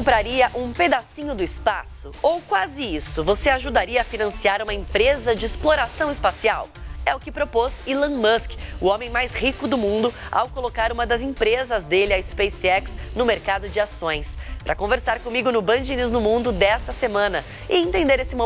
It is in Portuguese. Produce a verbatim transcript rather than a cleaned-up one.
compraria um pedacinho do espaço? Ou quase isso, você ajudaria a financiar uma empresa de exploração espacial? É o que propôs Elon Musk, o homem mais rico do mundo, ao colocar uma das empresas dele, a SpaceX, no mercado de ações. Para conversar comigo no Band News no Mundo desta semana e entender esse momento